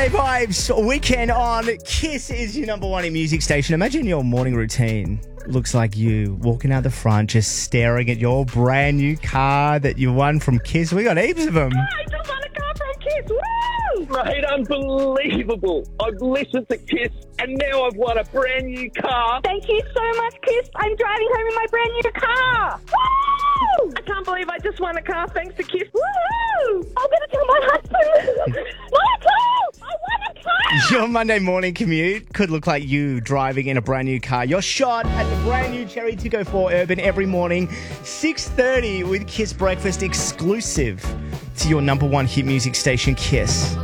Monday Vibes weekend on Kiss is your number one in music station. Imagine your morning routine looks like you walking out the front just staring at your brand new car that you won from Kiss. We got heaps of them. I just won a car from Kiss. Woo! Mate, unbelievable. I've listened to Kiss and now I've won a brand new car. Thank you so much, Kiss. I'm driving home in my brand new car. Woo! I can't believe I just won a car thanks to Kiss. Woo! I'm going to tell my husband. Michael, I won a car. Your Monday morning commute could look like you driving in a brand new car. Your shot at the brand new Cherry Tico 4 Urban every morning, 6:30 with Kiss Breakfast exclusive to your number one hit music station, Kiss.